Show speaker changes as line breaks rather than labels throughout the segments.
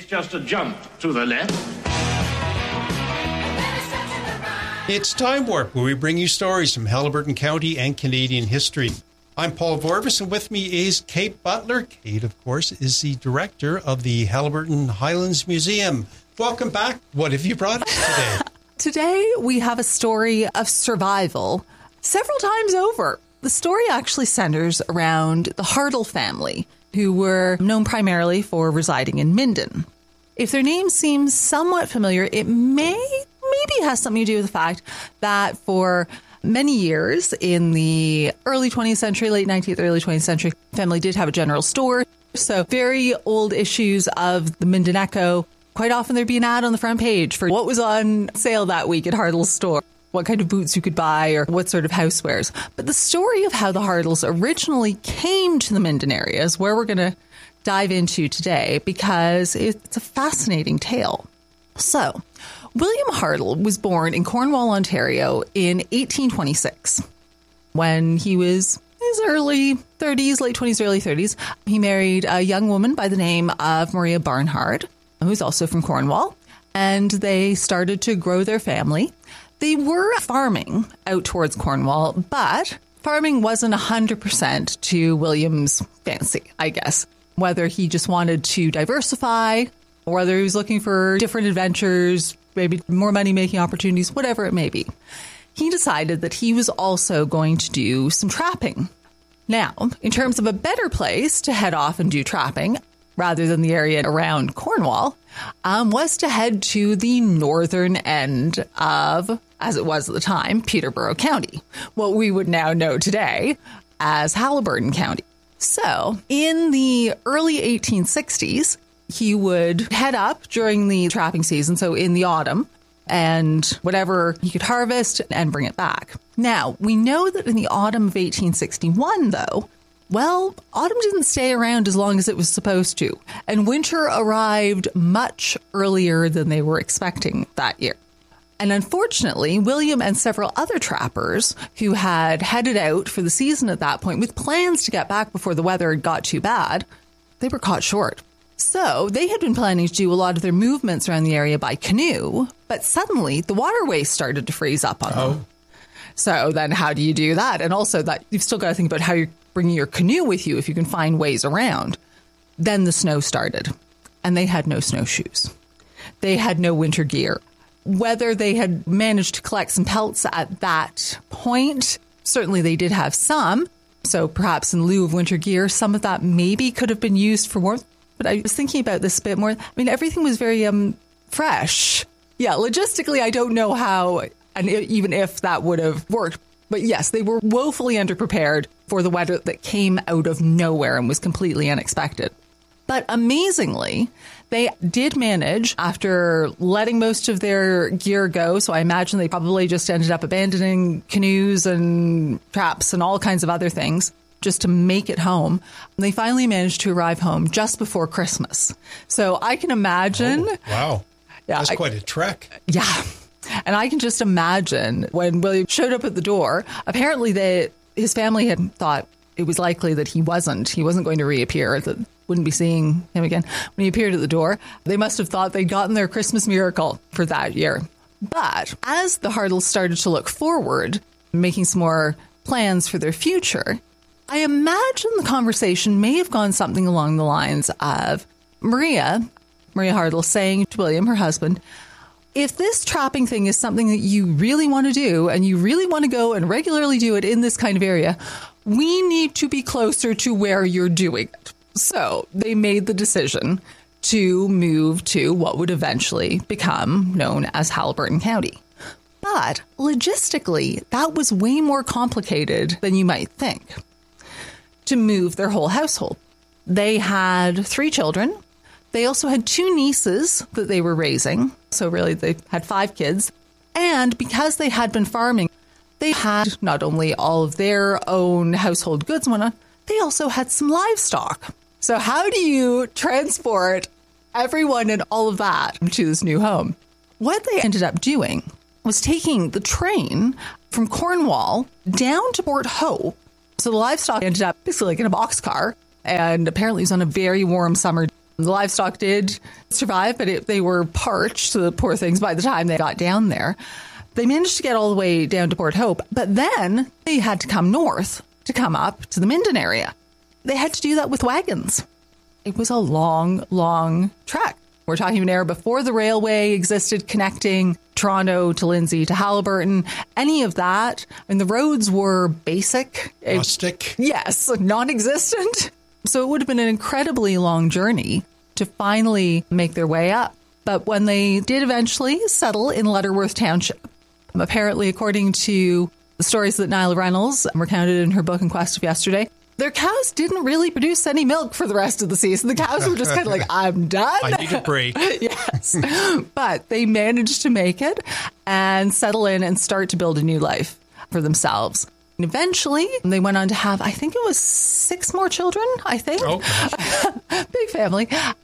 just a jump to the left.
It's Time Warp, where we bring you stories from Haliburton County and Canadian history. I'm Paul Vorvis, and with me is Kate Butler. Kate, of course, is the director of the Haliburton Highlands Museum. Welcome back. What have you brought us today?
Today, we have a story of survival several times over. The story actually centers around the Hardle family, who were known primarily for residing in Minden. If their name seems somewhat familiar, it maybe has something to do with the fact that for many years in the early 20th century, late 19th, early 20th century, the family did have a general store. So very old issues of the Minden Echo. Quite often there'd be an ad on the front page for what was on sale that week at Hardle's store, what kind of boots you could buy or what sort of housewares. But the story of how the Hardles originally came to the Minden area is where we're going to dive into today, because it's a fascinating tale. So, William Hardle was born in Cornwall, Ontario in 1826. When he was in his early 30s, late 20s, early 30s, he married a young woman by the name of Maria Barnhard, who's also from Cornwall, and they started to grow their family. They were farming out towards Cornwall, but farming wasn't 100% to William's fancy, I guess. Whether he just wanted to diversify, or whether he was looking for different adventures, maybe more money-making opportunities, whatever it may be. He decided that he was also going to do some trapping. Now, in terms of a better place to head off and do trapping, rather than the area around Cornwall, was to head to the northern end of, as it was at the time, Peterborough County, what we would now know today as Haliburton County. So, in the early 1860s, he would head up during the trapping season, so in the autumn, and whatever he could harvest and bring it back. Now, we know that in the autumn of 1861, though, well, autumn didn't stay around as long as it was supposed to, and winter arrived much earlier than they were expecting that year. And unfortunately, William and several other trappers who had headed out for the season at that point with plans to get back before the weather got too bad, they were caught short. So they had been planning to do a lot of their movements around the area by canoe, but suddenly the waterways started to freeze up on them. So then how do you do that? And also that you've still got to think about how you're bringing your canoe with you if you can find ways around. Then the snow started, and they had no snowshoes. They had no winter gear. Whether they had managed to collect some pelts at that point, certainly they did have some. So perhaps in lieu of winter gear, some of that maybe could have been used for warmth. But I was thinking about this a bit more. I mean, everything was very fresh. Yeah, logistically, I don't know how, and even if that would have worked. But yes, they were woefully underprepared for the weather that came out of nowhere and was completely unexpected. But amazingly, they did manage, after letting most of their gear go, so I imagine they probably just ended up abandoning canoes and traps and all kinds of other things just to make it home. They finally managed to arrive home just before Christmas. So I can imagine...
Oh, wow. Yeah, that's quite a trek.
Yeah. And I can just imagine when William showed up at the door, apparently his family had thought it was likely that he wasn't going to reappear, that wouldn't be seeing him again when he appeared at the door. They must have thought they'd gotten their Christmas miracle for that year. But as the Hardles started to look forward, making some more plans for their future, I imagine the conversation may have gone something along the lines of Maria Hardle saying to William, her husband, if this trapping thing is something that you really want to do and you really want to go and regularly do it in this kind of area, we need to be closer to where you're doing it. So they made the decision to move to what would eventually become known as Haliburton County. But logistically, that was way more complicated than you might think to move their whole household. They had 3 children. They also had 2 nieces that they were raising. So really, they had 5 kids. And because they had been farming, they had not only all of their own household goods and whatnot, they also had some livestock. So how do you transport everyone and all of that to this new home? What they ended up doing was taking the train from Cornwall down to Port Hope. So the livestock ended up basically like in a boxcar. And apparently it was on a very warm summer The livestock did survive, but they were parched, so the poor things, by the time they got down there. They managed to get all the way down to Port Hope, but then they had to come north to come up to the Minden area. They had to do that with wagons. It was a long, long trek. We're talking an era before the railway existed connecting Toronto to Lindsay to Haliburton. Any of that. And the roads were basic.
Rustic.
Yes, non-existent. So it would have been an incredibly long journey to finally make their way up. But when they did eventually settle in Lutterworth Township, apparently, according to the stories that Nyla Reynolds recounted in her book In Quest of Yesterday, their cows didn't really produce any milk for the rest of the season. The cows were just kind of like, I'm done.
I need a break.
Yes. But they managed to make it and settle in and start to build a new life for themselves. And eventually, they went on to have, I think it was 6 more children, I think.
Okay.
Big family.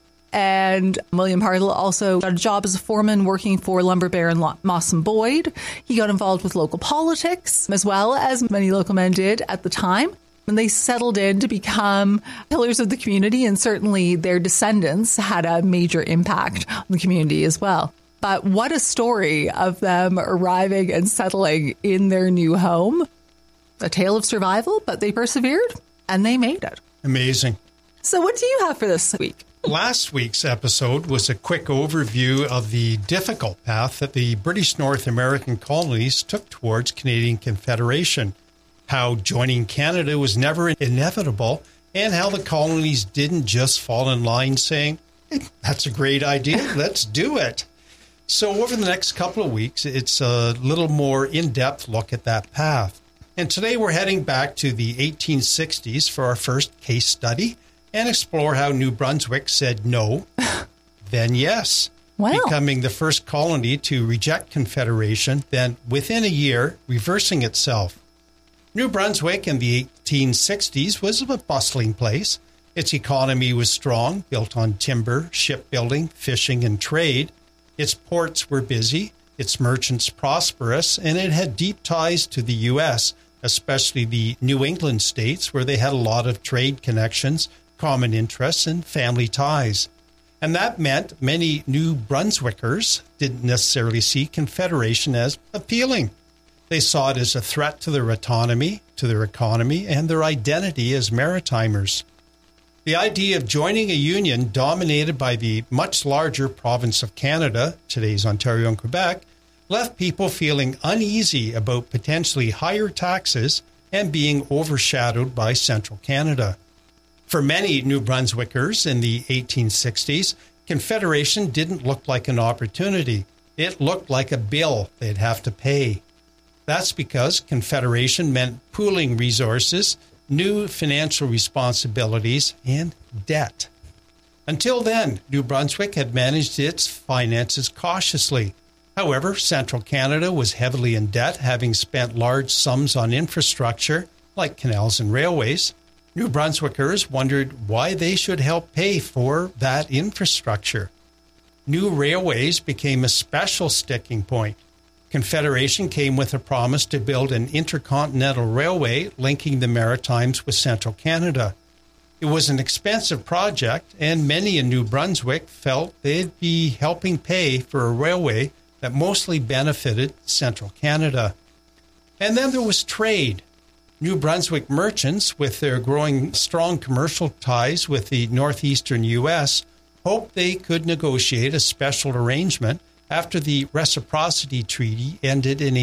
And William Hartle also got a job as a foreman working for Lumber Baron Moss and Boyd. He got involved with local politics, as well as many local men did at the time. And they settled in to become pillars of the community, and certainly their descendants had a major impact on the community as well. But what a story of them arriving and settling in their new home. A tale of survival, but they persevered and they made it.
Amazing.
So what do you have for this week?
Last week's episode was a quick overview of the difficult path that the British North American colonies took towards Canadian Confederation, how joining Canada was never inevitable, and how the colonies didn't just fall in line saying, that's a great idea, let's do it. So over the next couple of weeks, it's a little more in-depth look at that path. And today we're heading back to the 1860s for our first case study and explore how New Brunswick said no, then yes, becoming the first colony to reject Confederation, then within a year, reversing itself. New Brunswick in the 1860s was a bustling place. Its economy was strong, built on timber, shipbuilding, fishing, and trade. Its ports were busy, its merchants prosperous, and it had deep ties to the U.S., especially the New England states, where they had a lot of trade connections, common interests, and family ties. And that meant many New Brunswickers didn't necessarily see Confederation as appealing. They saw it as a threat to their autonomy, to their economy, and their identity as maritimers. The idea of joining a union dominated by the much larger province of Canada, today's Ontario and Quebec, left people feeling uneasy about potentially higher taxes and being overshadowed by central Canada. For many New Brunswickers in the 1860s, Confederation didn't look like an opportunity. It looked like a bill they'd have to pay. That's because Confederation meant pooling resources, new financial responsibilities, and debt. Until then, New Brunswick had managed its finances cautiously. However, central Canada was heavily in debt, having spent large sums on infrastructure, like canals and railways. New Brunswickers wondered why they should help pay for that infrastructure. New railways became a special sticking point. Confederation came with a promise to build an intercontinental railway linking the Maritimes with central Canada. It was an expensive project, and many in New Brunswick felt they'd be helping pay for a railway that mostly benefited central Canada. And then there was trade. New Brunswick merchants, with their growing strong commercial ties with the northeastern U.S., hoped they could negotiate a special arrangement after the Reciprocity Treaty ended in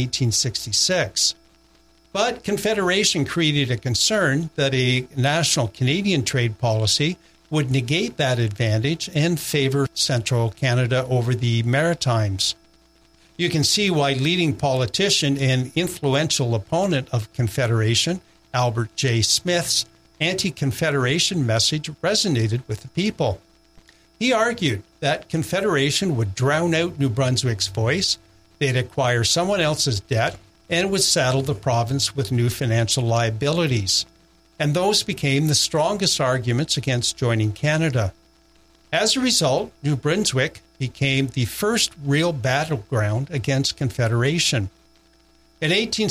1866. But Confederation created a concern that a national Canadian trade policy would negate that advantage and favor central Canada over the Maritimes. You can see why leading politician and influential opponent of Confederation, Albert J. Smith's anti-Confederation message resonated with the people. He argued that Confederation would drown out New Brunswick's voice, they'd acquire someone else's debt, and would saddle the province with new financial liabilities. And those became the strongest arguments against joining Canada. As a result, New Brunswick became the first real battleground against Confederation. In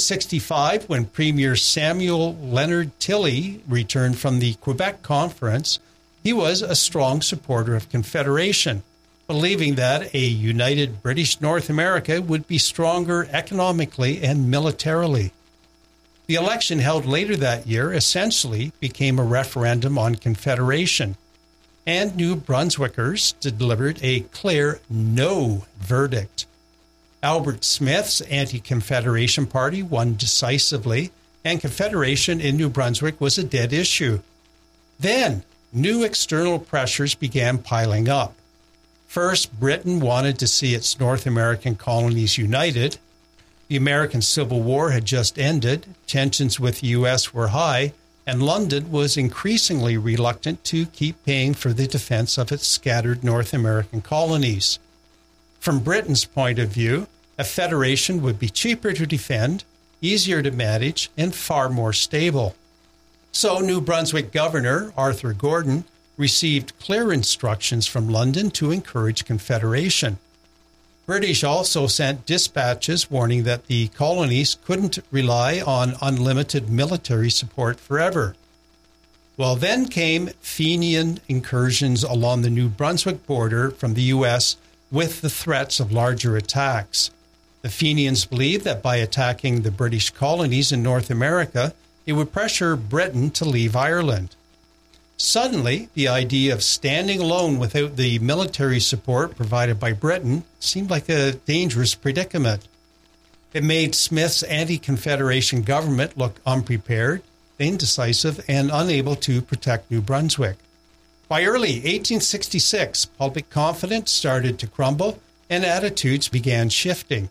1865, when Premier Samuel Leonard Tilley returned from the Quebec Conference, He was a strong supporter of Confederation, believing that a united British North America would be stronger economically and militarily. The election held later that year essentially became a referendum on Confederation, and New Brunswickers delivered a clear no verdict. Albert Smith's anti-Confederation party won decisively, and Confederation in New Brunswick was a dead issue. Then, new external pressures began piling up. First, Britain wanted to see its North American colonies united. The American Civil War had just ended, tensions with the U.S. were high, and London was increasingly reluctant to keep paying for the defense of its scattered North American colonies. From Britain's point of view, a federation would be cheaper to defend, easier to manage, and far more stable. So New Brunswick Governor Arthur Gordon received clear instructions from London to encourage Confederation. British also sent dispatches warning that the colonies couldn't rely on unlimited military support forever. Well, then came Fenian incursions along the New Brunswick border from the U.S. with the threats of larger attacks. The Fenians believed that by attacking the British colonies in North America, it would pressure Britain to leave Ireland. Suddenly, the idea of standing alone without the military support provided by Britain seemed like a dangerous predicament. It made Smith's anti-Confederation government look unprepared, indecisive, and unable to protect New Brunswick. By early 1866, public confidence started to crumble and attitudes began shifting.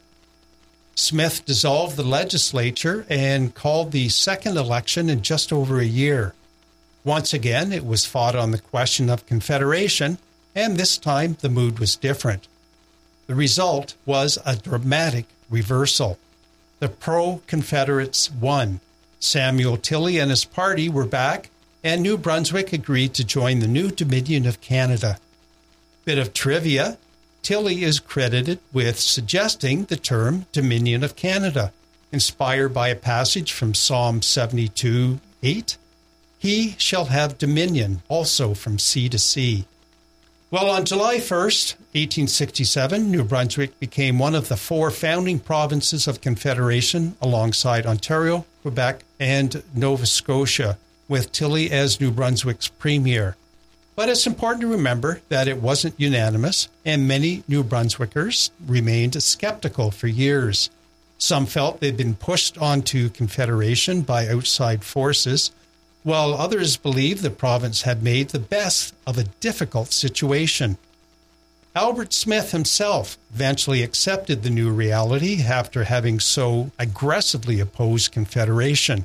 Smith dissolved the legislature and called the second election in just over a year. Once again, it was fought on the question of Confederation, and this time the mood was different. The result was a dramatic reversal. The pro-Confederates won. Samuel Tilley and his party were back, and New Brunswick agreed to join the new Dominion of Canada. Bit of trivia, Tilley is credited with suggesting the term Dominion of Canada, inspired by a passage from Psalm 72:8. He shall have dominion also from sea to sea. Well, on July 1st, 1867, New Brunswick became one of the 4 founding provinces of Confederation alongside Ontario, Quebec, and Nova Scotia, with Tilley as New Brunswick's premier. But it's important to remember that it wasn't unanimous, and many New Brunswickers remained skeptical for years. Some felt they'd been pushed onto Confederation by outside forces, while others believed the province had made the best of a difficult situation. Albert Smith himself eventually accepted the new reality after having so aggressively opposed Confederation.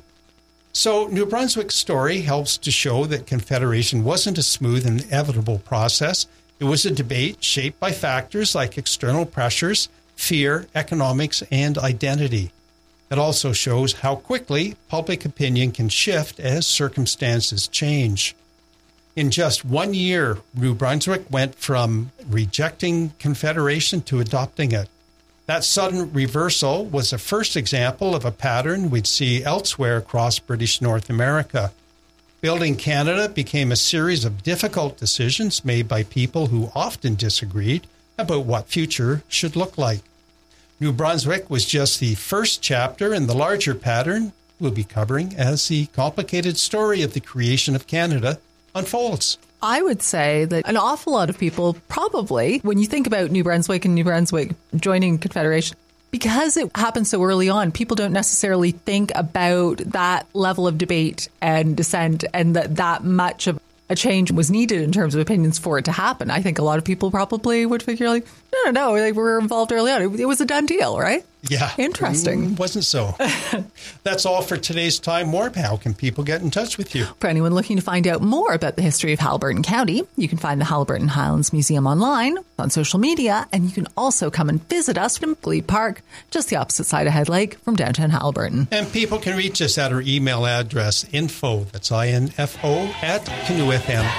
So New Brunswick's story helps to show that Confederation wasn't a smooth and inevitable process. It was a debate shaped by factors like external pressures, fear, economics, and identity. It also shows how quickly public opinion can shift as circumstances change. In just 1 year, New Brunswick went from rejecting Confederation to adopting it. That sudden reversal was the first example of a pattern we'd see elsewhere across British North America. Building Canada became a series of difficult decisions made by people who often disagreed about what future should look like. New Brunswick was just the first chapter in the larger pattern we'll be covering as the complicated story of the creation of Canada unfolds.
I would say that an awful lot of people probably, when you think about New Brunswick and New Brunswick joining Confederation, because it happened so early on, people don't necessarily think about that level of debate and dissent and that much of a change was needed in terms of opinions for it to happen. I think a lot of people probably would figure like, no, they were involved early on. It was a done deal, right?
Yeah.
Interesting.
Wasn't so. That's all for today's Time Warp. How can people get in touch with you?
For anyone looking to find out more about the history of Haliburton County, you can find the Haliburton Highlands Museum online, on social media, and you can also come and visit us in Glebe Park, just the opposite side of Head Lake from downtown Haliburton.
And people can reach us at our email address, info, that's INFO, @canoefm.com.